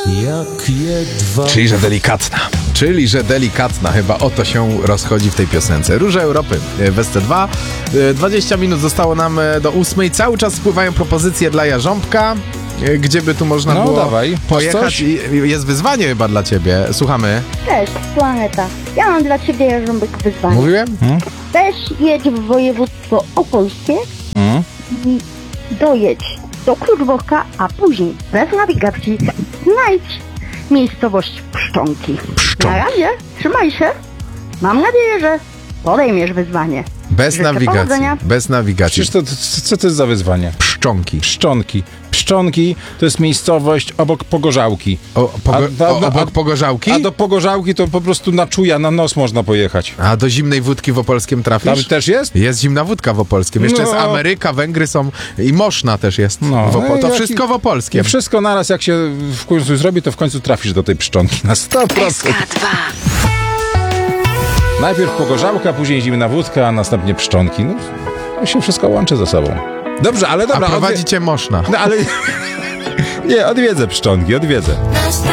Jak jedwa. Czyli, że delikatna. Chyba o to się rozchodzi w tej piosence. Róże Europy w SC2. 20 minut zostało nam do 8. Cały czas spływają propozycje dla Jarząbka. Gdzie by tu można było dawaj, pojechać? Jest wyzwanie chyba dla ciebie. Słuchamy. Cześć, Planeta. Ja mam dla ciebie, Jarząbek, wyzwanie. Mówiłem? Też jedź w województwo opolskie i dojedź do Kluczborka, a później bez nawigacji znajdź miejscowość Pszczonki. Na razie, trzymaj się. Mam nadzieję, że podejmiesz wyzwanie. Bez Życzę nawigacji. powodzenia. Bez nawigacji. Przecież co to jest za wyzwanie? Pszczonki. Pszczonki to jest miejscowość obok Pogorzałki. Obok Pogorzałki? A do Pogorzałki to po prostu na czuja, na nos można pojechać. A do zimnej wódki w Opolskiem Tam trafisz? też jest? Jest zimna wódka w Opolskim. Jeszcze No. jest Ameryka, Węgry są i Moszna też jest. To wszystko w Opolskim. Wszystko naraz, jak się w końcu zrobi, to w końcu trafisz do tej Pszczonki na 100%. SK2. Najpierw Pogorzałka, później zimna wódka, a następnie Pszczonki. No, to się wszystko łączy ze sobą. Dobrze, ale dobra. A prowadzi cię Moszna. No ale... Nie, odwiedzę Pszczonki, odwiedzę. Na